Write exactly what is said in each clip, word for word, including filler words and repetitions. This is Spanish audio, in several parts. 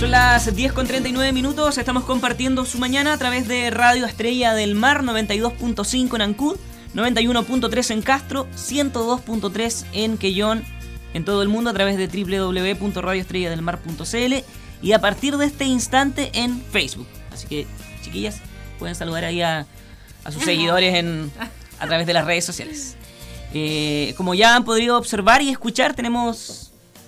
Son las diez con treinta y nueve minutos, estamos compartiendo su mañana a través de Radio Estrella del Mar, noventa y dos punto cinco en Ancud, noventa y uno punto tres en Castro, ciento dos punto tres en Quellón, en todo el mundo a través de doble u doble u doble u punto radio estrella del mar punto c l y a partir de este instante en Facebook. Así que, chiquillas, pueden saludar ahí a, a sus seguidores en, a través de las redes sociales. Eh, como ya han podido observar y escuchar, tenemos...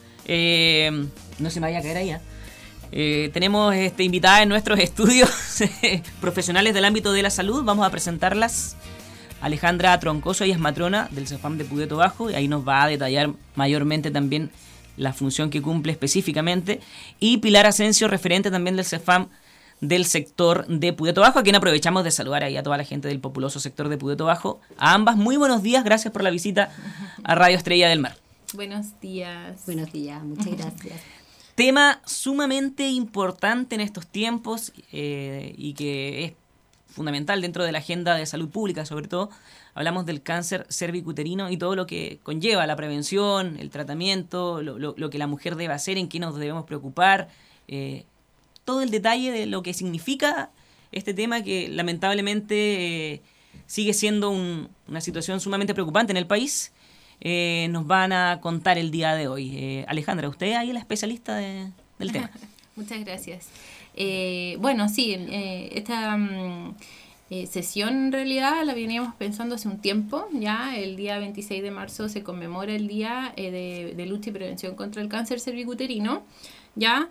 Eh, no se me vaya a caer ahí, ¿eh? Eh, tenemos este, invitadas en nuestros estudios profesionales del ámbito de la salud. Vamos a presentarlas. Alejandra Troncoso, ella es matrona del CEFAM de Pudeto Bajo, y ahí nos va a detallar mayormente también la función que cumple específicamente. Y Pilar Asensio, referente también del CEFAM del sector de Pudeto Bajo, a quien aprovechamos de saludar ahí a toda la gente del populoso sector de Pudeto Bajo. A ambas, muy buenos días, gracias por la visita a Radio Estrella del Mar. Buenos días. Buenos días, muchas gracias. Tema sumamente importante en estos tiempos eh, y que es fundamental dentro de la agenda de salud pública, sobre todo. Hablamos del cáncer cervicuterino y todo lo que conlleva la prevención, el tratamiento, lo, lo, lo que la mujer debe hacer, en qué nos debemos preocupar, eh, todo el detalle de lo que significa este tema que lamentablemente eh, sigue siendo un, una situación sumamente preocupante en el país. Eh, nos van a contar el día de hoy. Eh, Alejandra, usted ahí es la especialista de, del tema. Muchas gracias. Eh, bueno, sí, eh, esta um, eh, sesión en realidad la veníamos pensando hace un tiempo. Ya el día veintiséis de marzo se conmemora el Día eh, de, de Lucha y Prevención contra el Cáncer Cervicuterino. ¿Ya?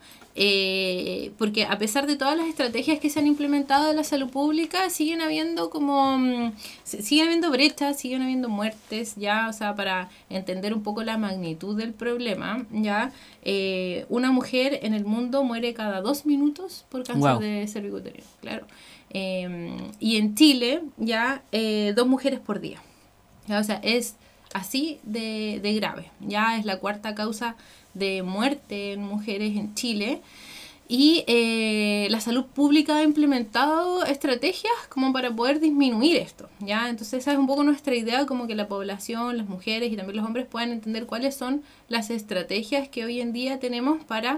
Eh, porque a pesar de todas las estrategias que se han implementado de la salud pública, siguen habiendo como um, siguen habiendo brechas, siguen habiendo muertes, ya, o sea, para entender un poco la magnitud del problema, ya, eh, una mujer en el mundo muere cada dos minutos por cáncer wow. de cervicuterino, claro, eh, y en Chile ya eh, dos mujeres por día, ya, o sea, es así de, de grave, ya es la cuarta causa de muerte en mujeres en Chile, y eh, la salud pública ha implementado estrategias como para poder disminuir esto, ¿ya? Entonces esa es un poco nuestra idea, como que la población, las mujeres y también los hombres puedan entender cuáles son las estrategias que hoy en día tenemos para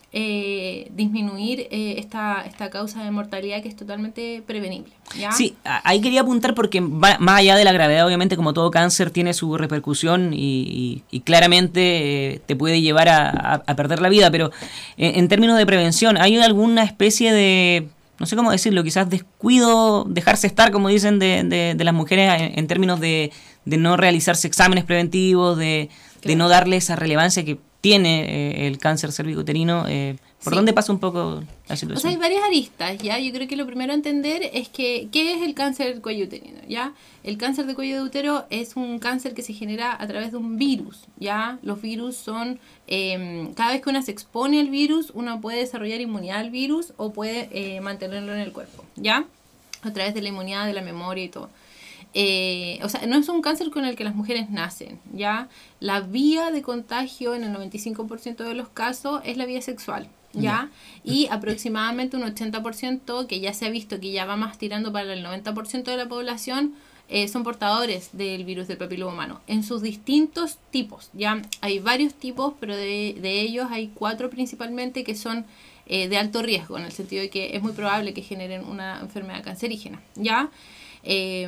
Eh, disminuir eh, esta, esta causa de mortalidad que es totalmente prevenible, ¿ya? Sí, ahí quería apuntar porque va, más allá de la gravedad, obviamente, como todo cáncer tiene su repercusión y, y, y claramente eh, te puede llevar a, a, a perder la vida, pero en, en términos de prevención, ¿hay alguna especie de, no sé cómo decirlo, quizás descuido, dejarse estar, como dicen, de, de, de las mujeres en, en términos de, de no realizarse exámenes preventivos, de, claro. de no darle esa relevancia que tiene eh, el cáncer cervicuterino? Eh, ¿Por sí. dónde pasa un poco la situación? O sea, hay varias aristas, ¿ya? Yo creo que lo primero a entender es que, ¿qué es el cáncer del cuello uterino, ya? El cáncer de cuello de útero es un cáncer que se genera a través de un virus, ¿ya? Los virus son, eh, cada vez que uno se expone al virus, uno puede desarrollar inmunidad al virus o puede eh, mantenerlo en el cuerpo, ¿ya? A través de la inmunidad, de la memoria y todo. Eh, o sea, no es un cáncer con el que las mujeres nacen, ¿ya? La vía de contagio en el noventa y cinco por ciento de los casos es la vía sexual, ¿ya? Yeah. Y aproximadamente un ochenta por ciento, que ya se ha visto que ya va más tirando para el noventa por ciento de la población, eh, son portadores del virus del papiloma humano, en sus distintos tipos, ¿ya? Hay varios tipos, pero de, de ellos hay cuatro principalmente que son eh, de alto riesgo, en el sentido de que es muy probable que generen una enfermedad cancerígena, ¿ya? Eh,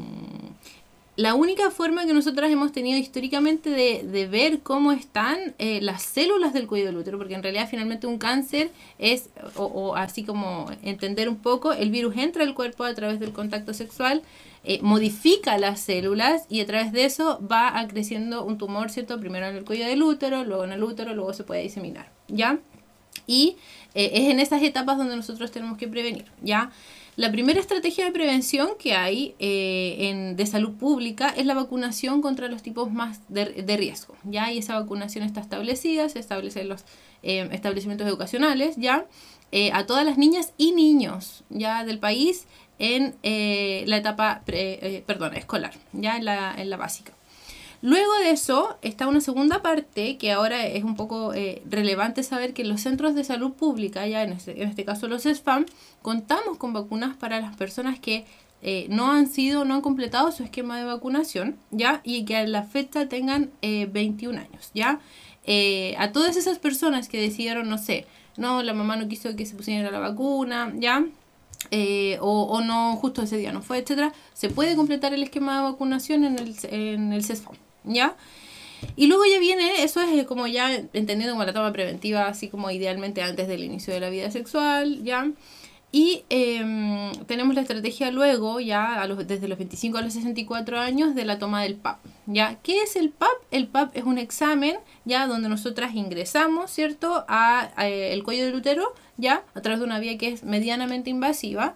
la única forma que nosotras hemos tenido históricamente de, de ver cómo están eh, las células del cuello del útero, porque en realidad finalmente un cáncer es, o, o así como entender un poco, el virus entra al cuerpo a través del contacto sexual, eh, modifica las células y a través de eso va a creciendo un tumor, ¿cierto? Primero en el cuello del útero, luego en el útero, luego se puede diseminar, ¿ya? Y eh, es en esas etapas donde nosotros tenemos que prevenir, ¿ya? La primera estrategia de prevención que hay eh, en, de salud pública es la vacunación contra los tipos más de, de riesgo, ¿ya? Y esa vacunación está establecida, se establece en los eh, establecimientos educacionales, ¿ya? Eh, a todas las niñas y niños, ¿ya? Del país en eh, la etapa, pre, eh, perdón, escolar, ¿ya? En la, en la básica. Luego de eso está una segunda parte que ahora es un poco eh, relevante saber que en los centros de salud pública, ya en este, en este caso los CEFAM, contamos con vacunas para las personas que eh, no han sido, no han completado su esquema de vacunación, ya, y que a la fecha tengan eh, veintiún años, ya. Eh, a todas esas personas que decidieron, no sé, no, la mamá no quiso que se pusiera la vacuna, ¿ya? Eh, o, o no, justo ese día no fue, etcétera, se puede completar el esquema de vacunación en el, en el CESFAM, ¿ya? Y luego ya viene, eso es como ya entendiendo como la toma preventiva, así como idealmente antes del inicio de la vida sexual, ¿ya? Y eh, tenemos la estrategia luego, ya a los, desde los veinticinco a los sesenta y cuatro años, de la toma del P A P, ¿ya? ¿Qué es el P A P? El P A P es un examen, ya, donde nosotras ingresamos, ¿cierto?, a, a el cuello del útero, ya, a través de una vía que es medianamente invasiva.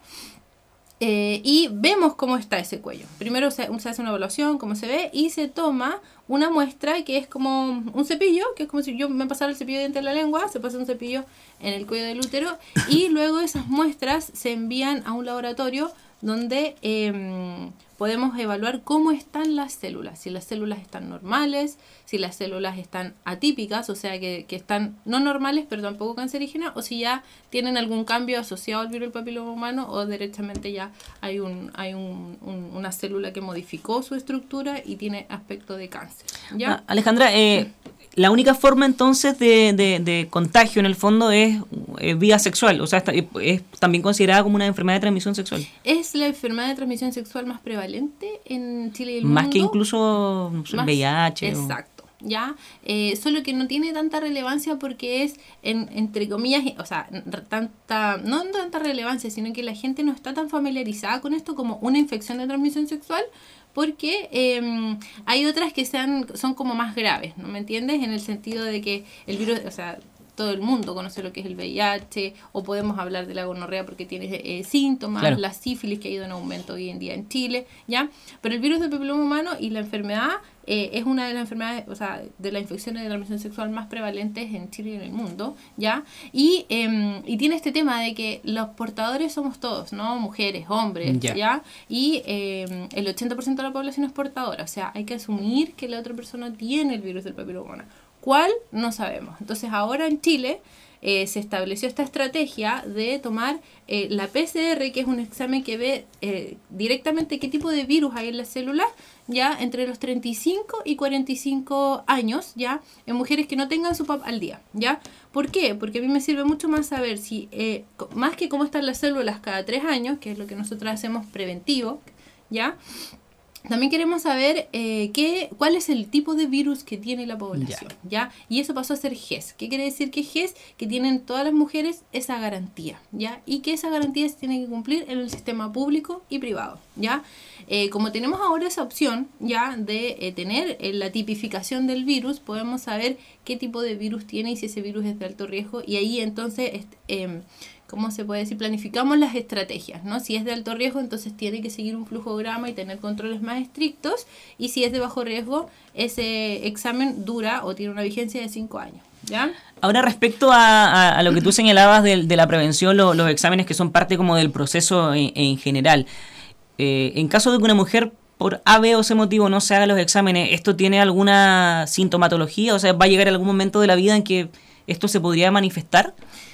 Eh, y vemos cómo está ese cuello. Primero se, se hace una evaluación, cómo se ve, y se toma una muestra que es como un cepillo, que es como si yo me pasara el cepillo de diente en la lengua, se pasa un cepillo en el cuello del útero, y luego esas muestras se envían a un laboratorio donde eh, podemos evaluar cómo están las células, si las células están normales, si las células están atípicas, o sea que, que están no normales pero tampoco cancerígenas, o si ya tienen algún cambio asociado al virus del papiloma humano, o derechamente ya hay un hay un, un, una célula que modificó su estructura y tiene aspecto de cáncer, ¿ya? Ah, Alejandra, eh, la única forma entonces de, de, de contagio en el fondo es eh, vía sexual, o sea, está, es también considerada como una enfermedad de transmisión sexual. Es la enfermedad de transmisión sexual más prevalente en Chile y el más mundo. Que incluso no sé, Más, V I H. Exacto. ¿Ya? Eh, solo que no tiene tanta relevancia porque es, en, entre comillas, o sea, tanta, no tanta relevancia, sino que la gente no está tan familiarizada con esto como una infección de transmisión sexual, porque eh, hay otras que sean, son como más graves, ¿no me entiendes? En el sentido de que el virus, o sea, todo el mundo conoce lo que es el V I H, o podemos hablar de la gonorrea porque tiene eh, síntomas, claro. La sífilis que ha ido en aumento hoy en día en Chile, ¿ya? Pero el virus del papiloma humano y la enfermedad eh, es una de las enfermedades, o sea, de las infecciones de transmisión sexual más prevalentes en Chile y en el mundo, ¿ya? Y, eh, y tiene este tema de que los portadores somos todos, ¿no? Mujeres, hombres, ¿ya? ¿ya? Y eh, el ochenta por ciento de la población es portadora, o sea, hay que asumir que la otra persona tiene el virus del papiloma humano. ¿Cuál? No sabemos. Entonces ahora en Chile eh, se estableció esta estrategia de tomar eh, la P C R, que es un examen que ve eh, directamente qué tipo de virus hay en las células, ya entre los treinta y cinco y cuarenta y cinco años, ya, en mujeres que no tengan su P A P al día, ¿ya? ¿Por qué? Porque a mí me sirve mucho más saber si, eh, más que cómo están las células cada tres años, que es lo que nosotros hacemos preventivo, ¿ya? También queremos saber eh, qué, cuál es el tipo de virus que tiene la población, ¿ya? Y eso pasó a ser G E S. ¿Qué quiere decir que G E S? Que tienen todas las mujeres esa garantía, ¿ya? Y que esa garantía se tiene que cumplir en el sistema público y privado, ¿ya? Eh, como tenemos ahora esa opción, ¿ya? De eh, tener eh, la tipificación del virus, podemos saber qué tipo de virus tiene y si ese virus es de alto riesgo. Y ahí entonces... Eh, ¿cómo se puede decir? Planificamos las estrategias, ¿no? Si es de alto riesgo, entonces tiene que seguir un flujograma y tener controles más estrictos, y si es de bajo riesgo, ese examen dura o tiene una vigencia de cinco años, ¿ya? Ahora, respecto a, a, a lo que tú señalabas de, de la prevención, lo, los exámenes que son parte como del proceso en, en general, eh, en caso de que una mujer por A, B o C motivo no se haga los exámenes, ¿esto tiene alguna sintomatología? O sea, ¿va a llegar algún momento de la vida en que esto se podría manifestar?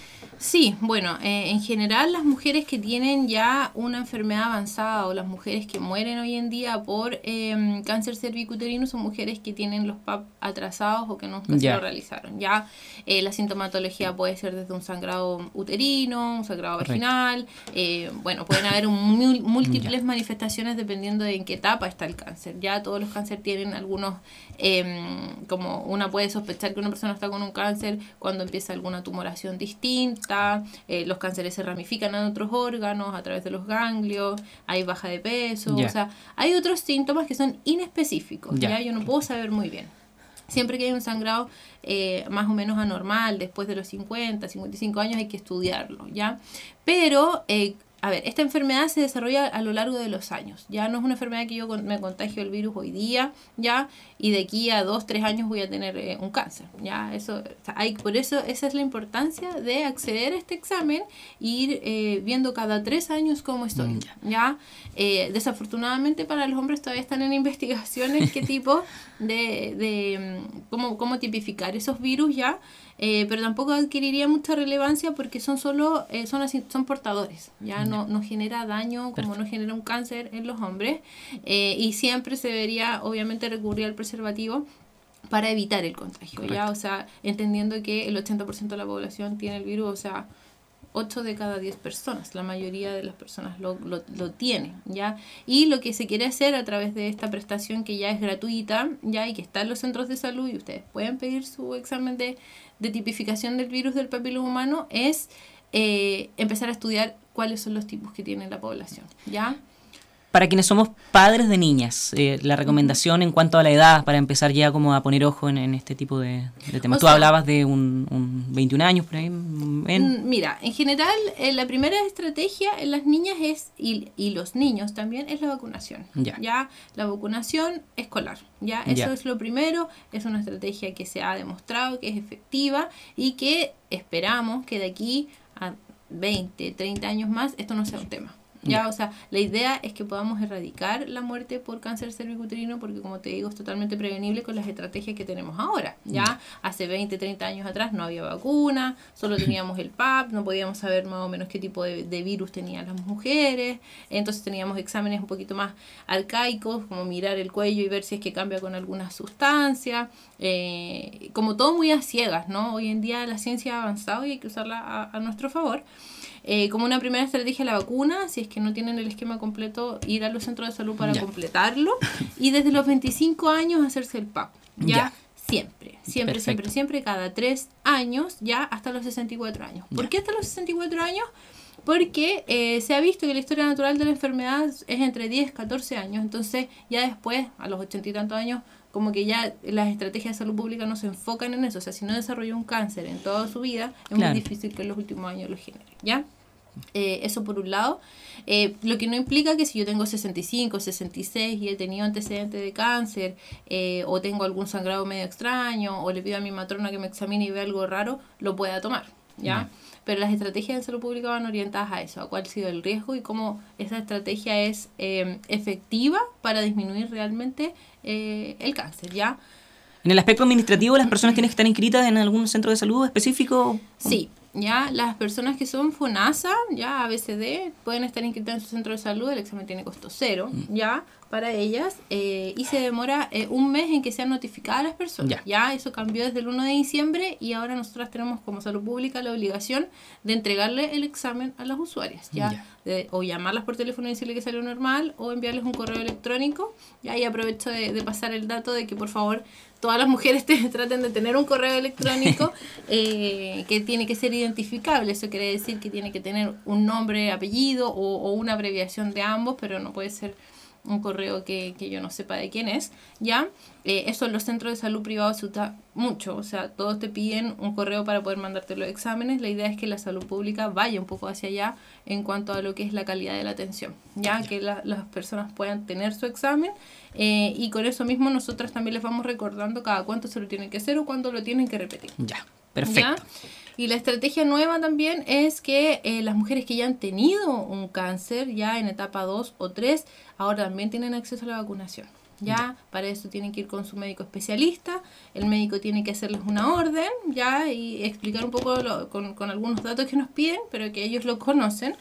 Sí, bueno, eh, en general las mujeres que tienen ya una enfermedad avanzada o las mujeres que mueren hoy en día por eh, cáncer cervicuterino son mujeres que tienen los P A P atrasados o que nunca yeah. se lo realizaron. Ya eh, la sintomatología puede ser desde un sangrado uterino, un sangrado Correcto. vaginal, eh, bueno, pueden haber un, múltiples yeah. manifestaciones dependiendo de en qué etapa está el cáncer. Ya todos los cánceres tienen algunos, eh, como una puede sospechar que una persona está con un cáncer cuando empieza alguna tumoración distinta. Eh, los cánceres se ramifican en otros órganos a través de los ganglios, hay baja de peso, yeah. o sea, hay otros síntomas que son inespecíficos, yeah. ¿ya? Yo no puedo saber muy bien. Siempre que hay un sangrado eh, más o menos anormal, después de los cincuenta, cincuenta y cinco años, hay que estudiarlo, ¿ya? Pero... Eh, A ver, esta enfermedad se desarrolla a lo largo de los años. Ya no es una enfermedad que yo me contagio el virus hoy día, ya, y de aquí a dos, tres años voy a tener eh, un cáncer. Ya, eso, o sea, hay, por eso esa es la importancia de acceder a este examen e ir eh, viendo cada tres años cómo estoy. Ya, eh, desafortunadamente para los hombres todavía están en investigaciones qué tipo de, de cómo, cómo tipificar esos virus ya. Eh, pero tampoco adquiriría mucha relevancia porque son solo eh, son así, son portadores, ya no, no genera daño como Perfecto. no genera un cáncer en los hombres, eh, y siempre se debería obviamente recurrir al preservativo para evitar el contagio. Correcto. ¿Ya? O sea, entendiendo que el ochenta por ciento de la población tiene el virus, o sea, ocho de cada diez personas, la mayoría de las personas lo, lo, lo tienen, ¿ya? Y lo que se quiere hacer a través de esta prestación que ya es gratuita, ¿ya? Y que está en los centros de salud y ustedes pueden pedir su examen de, de tipificación del virus del papiloma humano, es eh, empezar a estudiar cuáles son los tipos que tiene la población, ¿ya? Para quienes somos padres de niñas, eh, la recomendación en cuanto a la edad, para empezar ya como a poner ojo en, en este tipo de, de temas. O Tú sea, hablabas de un, un veintiún años por ahí. En... Mira, en general, eh, la primera estrategia en las niñas es, y, y los niños también, es la vacunación. Ya. ¿Ya? La vacunación escolar. ¿Ya? Eso Ya. es lo primero, es una estrategia que se ha demostrado que es efectiva y que esperamos que de aquí a veinte, treinta años más esto no sea un tema. Ya, o sea, la idea es que podamos erradicar la muerte por cáncer cervicuterino porque, como te digo, es totalmente prevenible con las estrategias que tenemos ahora. Ya, hace veinte, treinta años atrás no había vacuna, solo teníamos el P A P, no podíamos saber más o menos qué tipo de, de virus tenían las mujeres, entonces teníamos exámenes un poquito más arcaicos, como mirar el cuello y ver si es que cambia con alguna sustancia, eh, como todo muy a ciegas, ¿no? Hoy en día la ciencia ha avanzado y hay que usarla a, a nuestro favor. Eh, como una primera estrategia la vacuna, si es que no tienen el esquema completo, ir a los centros de salud para Ya. completarlo, y desde los veinticinco años hacerse el P A P, ya, Ya. siempre, siempre, Perfecto. siempre, siempre, cada tres años, ya hasta los sesenta y cuatro años. ¿Por Ya. qué hasta los sesenta y cuatro años? Porque eh, se ha visto que la historia natural de la enfermedad es entre diez, catorce años, entonces ya después, a los ochenta y tantos años, como que ya las estrategias de salud pública no se enfocan en eso. O sea, si no desarrolló un cáncer en toda su vida, es Claro. muy difícil que en los últimos años lo genere, ¿ya? Eh, eso por un lado, eh, lo que no implica que si yo tengo sesenta y cinco, sesenta y seis y he tenido antecedentes de cáncer, eh, o tengo algún sangrado medio extraño, o le pido a mi matrona que me examine y vea algo raro, lo pueda tomar, ¿ya? Ya. Pero las estrategias de salud pública van orientadas a eso, a cuál ha sido el riesgo y cómo esa estrategia es eh, efectiva para disminuir realmente eh, el cáncer, ¿ya? En el aspecto administrativo, ¿las personas tienen que estar inscritas en algún centro de salud específico? Sí, ya las personas que son FONASA, ya A B C D, pueden estar inscritas en su centro de salud, el examen tiene costo cero, ya, para ellas, eh, y se demora eh, un mes en que sean notificadas las personas. Ya. Ya, eso cambió desde el uno de diciembre y ahora nosotros tenemos como salud pública la obligación de entregarle el examen a las usuarias, ya, Ya. De, o llamarlas por teléfono y decirle que salió normal, o enviarles un correo electrónico. Ya, y aprovecho de, de pasar el dato de que por favor todas las mujeres te, traten de tener un correo electrónico eh, que tiene que ser identificable. Eso quiere decir que tiene que tener un nombre, apellido o, o una abreviación de ambos, pero no puede ser un correo que, que yo no sepa de quién es, ¿ya? Eh, eso en los centros de salud privados se usa mucho, o sea, todos te piden un correo para poder mandarte los exámenes. La idea es que la salud pública vaya un poco hacia allá en cuanto a lo que es la calidad de la atención, ¿ya? Que la, las personas puedan tener su examen eh, y con eso mismo nosotras también les vamos recordando cada cuánto se lo tienen que hacer o cuándo lo tienen que repetir. Ya, perfecto. ¿Ya? Y la estrategia nueva también es que eh, las mujeres que ya han tenido un cáncer, ya en etapa dos o tres, ahora también tienen acceso a la vacunación. Ya, ya. Para eso tienen que ir con su médico especialista, el médico tiene que hacerles una orden, ya, y explicar un poco lo, con, con algunos datos que nos piden, pero que ellos lo conocen.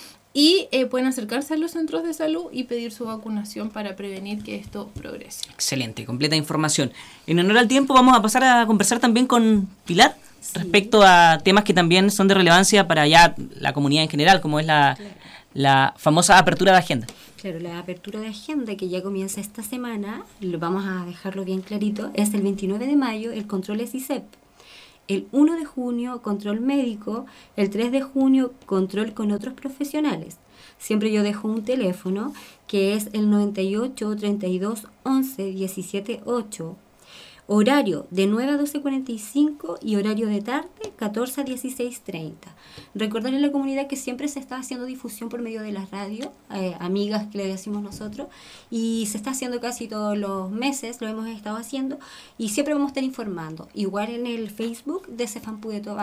Y eh, pueden acercarse a los centros de salud y pedir su vacunación para prevenir que esto progrese. Excelente, completa información. En honor al tiempo vamos a pasar a conversar también con Pilar, sí, respecto a temas que también son de relevancia para ya la comunidad en general, como es la, claro. la famosa apertura de agenda. Claro, la apertura de agenda que ya comienza esta semana, lo vamos a dejarlo bien clarito, es el veintinueve de mayo, el control es I S E P. El uno de junio, control médico. El tres de junio, control con otros profesionales. Siempre yo dejo un teléfono que es el noventa y ocho, treinta y dos, once, diecisiete, ocho. Horario de nueve a doce cuarenta y cinco y horario de tarde catorce a dieciséis treinta. Recordarle a la comunidad que siempre se está haciendo difusión por medio de las radios, eh, amigas que le decimos nosotros, y se está haciendo casi todos los meses, lo hemos estado haciendo, y siempre vamos a estar informando. Igual en el Facebook de Cefampu de Tobajo.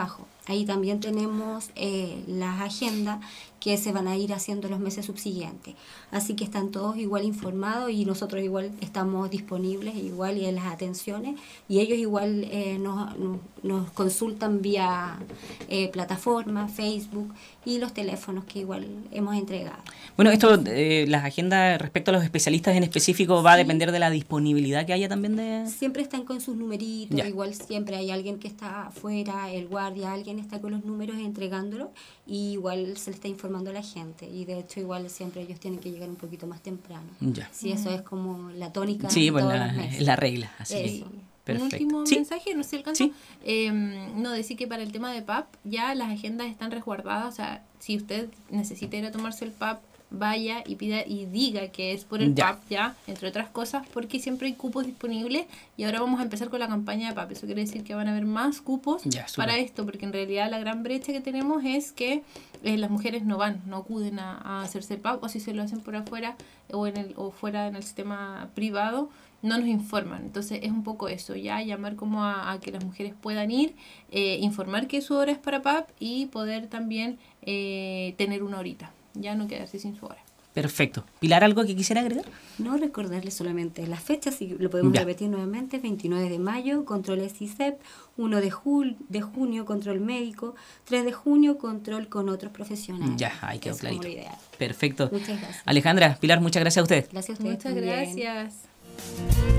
Ahí también tenemos eh, las agendas que se van a ir haciendo los meses subsiguientes. Así que están todos igual informados y nosotros igual estamos disponibles igual y en las atenciones y ellos igual eh, nos, nos, nos consultan vía eh, plataforma, Facebook y los teléfonos que igual hemos entregado. Bueno, esto, eh, las agendas respecto a los especialistas en específico va sí. a depender de la disponibilidad que haya también de... Siempre están con sus numeritos, ya. Igual siempre hay alguien que está afuera, el guardia, alguien está con los números entregándolo y igual se le está informando a la gente y de hecho igual siempre ellos tienen que llegar un poquito más temprano. Ya. Sí, eso es como la tónica. Sí, de pues todos la, los meses. la regla. Así eh, que, un último ¿Sí? mensaje, no sé si alcanzo. ¿Sí? Eh, no, decir que para el tema de P A P ya las agendas están resguardadas, o sea, si usted necesita ir a tomarse el P A P, vaya y pida y diga que es por el ya. P A P, ya, entre otras cosas, porque siempre hay cupos disponibles y ahora vamos a empezar con la campaña de P A P. Eso quiere decir que van a haber más cupos ya, para esto, porque en realidad la gran brecha que tenemos es que eh, las mujeres no van, no acuden a, a hacerse el P A P, o si se lo hacen por afuera o en el o fuera en el sistema privado, no nos informan. Entonces es un poco eso, ya llamar como a, a que las mujeres puedan ir, eh, informar que su hora es para P A P y poder también eh, tener una horita, ya no quedarse sin su hora. Perfecto. Pilar, ¿algo que quisiera agregar? No, recordarles solamente las fechas, si lo podemos ya. repetir nuevamente: veintinueve de mayo, control S I C E P, uno de, jul, de junio, control médico, tres de junio, control con otros profesionales. Ya, ahí quedó es clarito. Como lo ideal. Perfecto. Muchas gracias. Alejandra, Pilar, muchas gracias a usted. Gracias a ustedes. Muchas también. gracias.